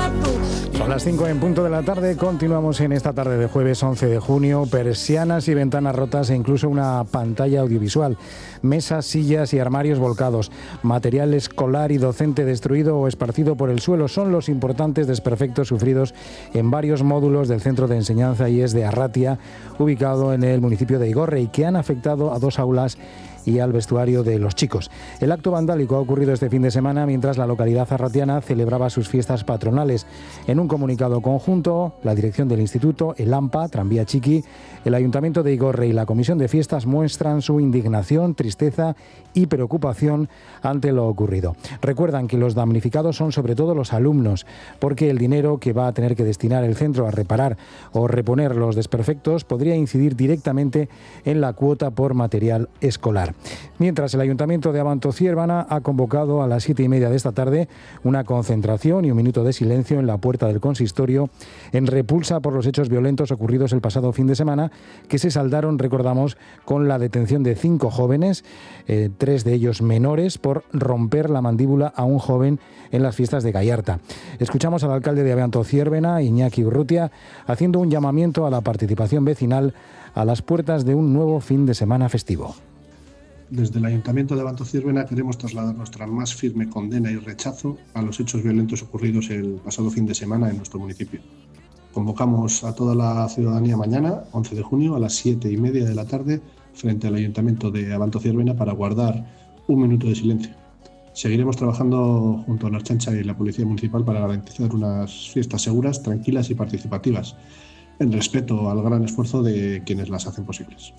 Son las 5 en punto de la tarde, continuamos en esta tarde de jueves 11 de junio, persianas y ventanas rotas e incluso una pantalla audiovisual, mesas, sillas y armarios volcados, material escolar y docente destruido o esparcido por el suelo son los importantes desperfectos sufridos en varios módulos del Centro de Enseñanza IES de Arratia, ubicado en el municipio de Igorre y que han afectado a 2 aulas y al vestuario de los chicos. El acto vandálico ha ocurrido este fin de semana mientras la localidad arratiana celebraba sus fiestas patronales. En un comunicado conjunto, la dirección del instituto, el AMPA, Tranvía Chiqui, el Ayuntamiento de Igorre y la Comisión de Fiestas muestran su indignación, tristeza y preocupación ante lo ocurrido. Recuerdan que los damnificados son sobre todo los alumnos, porque el dinero que va a tener que destinar el centro a reparar o reponer los desperfectos podría incidir directamente en la cuota por material escolar. Mientras, el Ayuntamiento de Abanto-Ciervana ha convocado a las 7:30 de esta tarde una concentración y un minuto de silencio en la puerta del consistorio en repulsa por los hechos violentos ocurridos el pasado fin de semana, que se saldaron, recordamos, con la detención de 5 jóvenes, 3 de ellos menores, por romper la mandíbula a un joven en las fiestas de Gallarta. Escuchamos al alcalde de Abanto-Ciervana, Iñaki Urrutia, haciendo un llamamiento a la participación vecinal a las puertas de un nuevo fin de semana festivo. Desde el Ayuntamiento de Abanto-Ciervana queremos trasladar nuestra más firme condena y rechazo a los hechos violentos ocurridos el pasado fin de semana en nuestro municipio. Convocamos a toda la ciudadanía mañana, 11 de junio, a las 7:30 de la tarde, frente al Ayuntamiento de Abanto-Ciervana para guardar un minuto de silencio. Seguiremos trabajando junto a la Ertzaintza y la Policía Municipal para garantizar unas fiestas seguras, tranquilas y participativas, en respeto al gran esfuerzo de quienes las hacen posibles.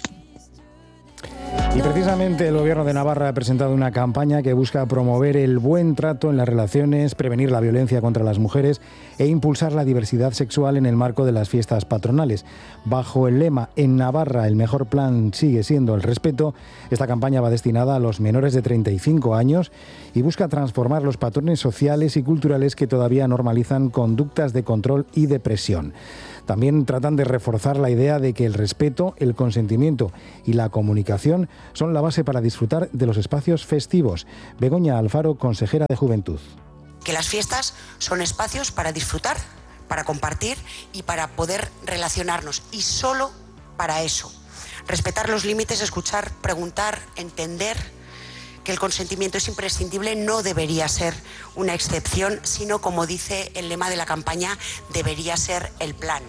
Y precisamente el Gobierno de Navarra ha presentado una campaña que busca promover el buen trato en las relaciones, prevenir la violencia contra las mujeres e impulsar la diversidad sexual en el marco de las fiestas patronales. Bajo el lema "En Navarra el mejor plan sigue siendo el respeto", esta campaña va destinada a los menores de 35 años y busca transformar los patrones sociales y culturales que todavía normalizan conductas de control y de presión. También tratan de reforzar la idea de que el respeto, el consentimiento y la comunicación son la base para disfrutar de los espacios festivos. Begoña Alfaro, consejera de Juventud. Que las fiestas son espacios para disfrutar, para compartir y para poder relacionarnos. Y solo para eso. Respetar los límites, escuchar, preguntar, entender que el consentimiento es imprescindible, no debería ser una excepción, sino, como dice el lema de la campaña, debería ser el plan.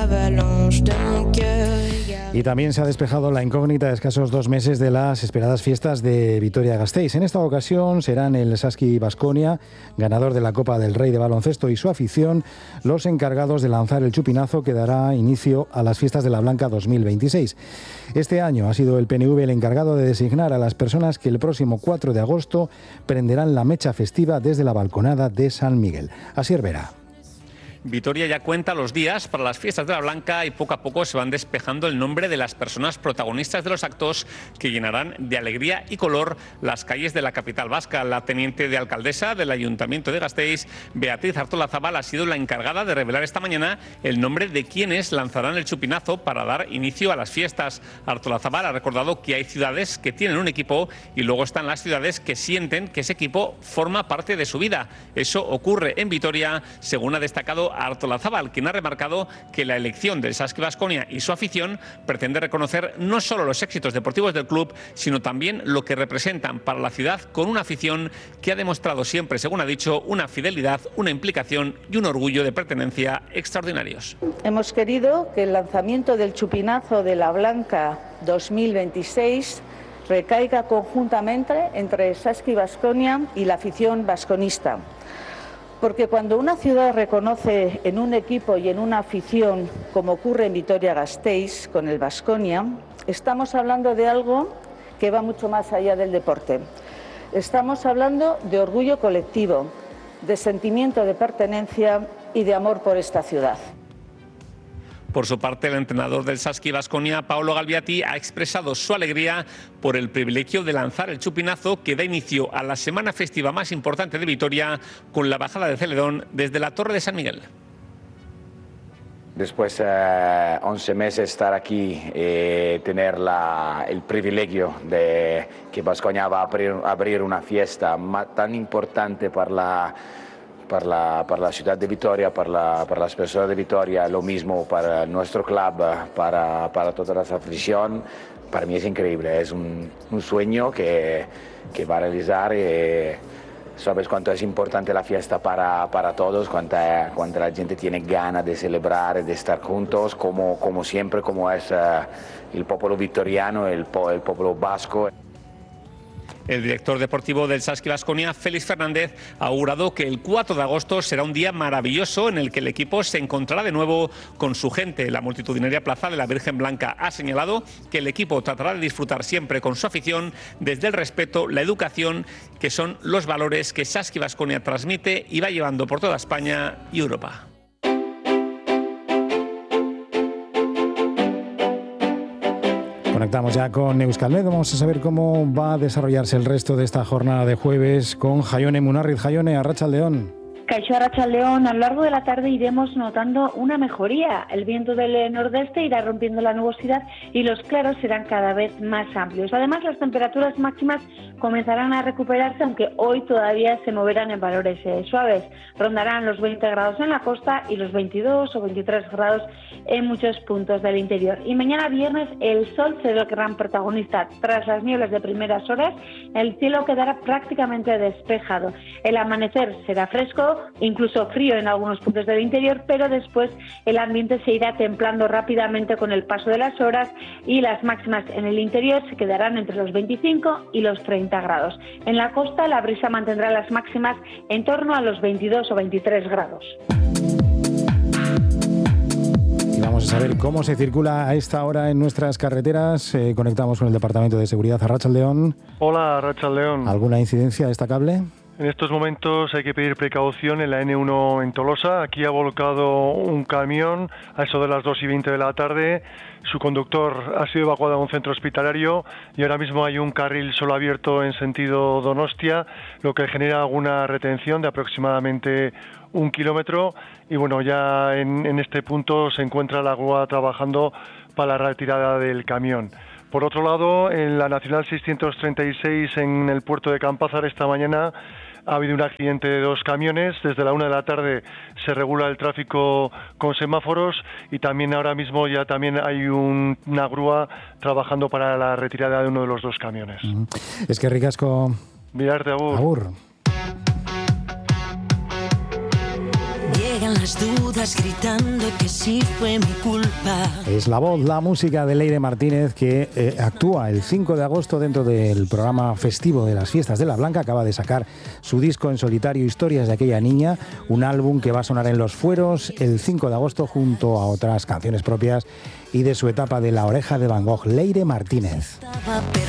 Y también se ha despejado la incógnita de escasos 2 meses de las esperadas fiestas de Vitoria-Gasteiz. En esta ocasión serán el Saski Baskonia, ganador de la Copa del Rey de baloncesto, y su afición, los encargados de lanzar el chupinazo que dará inicio a las fiestas de la Blanca 2026. Este año ha sido el PNV el encargado de designar a las personas que el próximo 4 de agosto prenderán la mecha festiva desde la balconada de San Miguel. Asier Vera. Vitoria ya cuenta los días para las fiestas de la Blanca y poco a poco se van despejando el nombre de las personas protagonistas de los actos que llenarán de alegría y color las calles de la capital vasca. La teniente de alcaldesa del Ayuntamiento de Gasteiz, Beatriz Artolazabal, ha sido la encargada de revelar esta mañana el nombre de quienes lanzarán el chupinazo para dar inicio a las fiestas. Artolazabal ha recordado que hay ciudades que tienen un equipo y luego están las ciudades que sienten que ese equipo forma parte de su vida. Eso ocurre en Vitoria, según ha destacado Artolazabal, quien ha remarcado que la elección del Saski Baskonia y su afición pretende reconocer no solo los éxitos deportivos del club, sino también lo que representan para la ciudad, con una afición que ha demostrado siempre, según ha dicho, una fidelidad, una implicación y un orgullo de pertenencia extraordinarios. Hemos querido que el lanzamiento del chupinazo de la Blanca 2026 recaiga conjuntamente entre Saski Baskonia y la afición vasconista. Porque cuando una ciudad reconoce en un equipo y en una afición, como ocurre en Vitoria-Gasteiz con el Baskonia, estamos hablando de algo que va mucho más allá del deporte. Estamos hablando de orgullo colectivo, de sentimiento de pertenencia y de amor por esta ciudad. Por su parte, el entrenador del Saski Baskonia, Paolo Galbiati, ha expresado su alegría por el privilegio de lanzar el chupinazo que da inicio a la semana festiva más importante de Vitoria, con la bajada de Celedón desde la Torre de San Miguel. Después 11 meses estar aquí, tener el privilegio de que Baskonia va a abrir una fiesta tan importante para la ciudad de Vitoria, para las personas de Vitoria, lo mismo para nuestro club, para toda la afición. Para mí es increíble, es un sueño que va a realizar. Sabes cuánto es importante la fiesta para todos, cuánta la gente tiene ganas de celebrar, de estar juntos, como siempre, como es el pueblo vitoriano, el pueblo vasco. El director deportivo del Saski Baskonia, Félix Fernández, ha augurado que el 4 de agosto será un día maravilloso en el que el equipo se encontrará de nuevo con su gente. La multitudinaria plaza de la Virgen Blanca ha señalado que el equipo tratará de disfrutar siempre con su afición desde el respeto, la educación, que son los valores que Saski Baskonia transmite y va llevando por toda España y Europa. Conectamos ya con Euskalmet. Vamos a saber cómo va a desarrollarse el resto de esta jornada de jueves con Jaione Munarriz. Jaione, Arratsaldeon. Kaixo, Arratsaldeon. A lo largo de la tarde iremos notando una mejoría. El viento del nordeste irá rompiendo la nubosidad y los claros serán cada vez más amplios. Además, las temperaturas máximas comenzarán a recuperarse, aunque hoy todavía se moverán en valores suaves. Rondarán los 20 grados en la costa y los 22 o 23 grados en muchos puntos del interior. Y mañana viernes el sol será el gran protagonista. Tras las nieblas de primeras horas, el cielo quedará prácticamente despejado. El amanecer será fresco, incluso frío en algunos puntos del interior, pero después el ambiente se irá templando rápidamente con el paso de las horas y las máximas en el interior se quedarán entre los 25 y los 30 grados. En la costa la brisa mantendrá las máximas en torno a los 22 o 23 grados. Y vamos a saber cómo se circula a esta hora en nuestras carreteras. Conectamos con el Departamento de Seguridad. Arratsaldeon. Hola, Arratsaldeon. ¿Alguna incidencia destacable? En estos momentos hay que pedir precaución en la N1 en Tolosa. Aquí ha volcado un camión a eso de las 2:20 de la tarde. Su conductor ha sido evacuado a un centro hospitalario y ahora mismo hay un carril solo abierto en sentido Donostia, lo que genera alguna retención de aproximadamente 1 kilómetro. Y bueno, ya en este punto se encuentra la grúa trabajando para la retirada del camión. Por otro lado, en la Nacional 636 en el puerto de Campázar esta mañana ha habido un accidente de 2 camiones. Desde la 1 de la tarde se regula el tráfico con semáforos y también ahora mismo ya también hay una grúa trabajando para la retirada de uno de los 2 camiones. Es que ricasco. Mirarte, agur. Agur. Llegan las dudas gritando que sí fue mi culpa. Es la voz, la música de Leire Martínez, que actúa el 5 de agosto dentro del programa festivo de las Fiestas de la Blanca. Acaba de sacar su disco en solitario, Historias de aquella niña, un álbum que va a sonar en los fueros el 5 de agosto junto a otras canciones propias y de su etapa de La oreja de Van Gogh. Leire Martínez.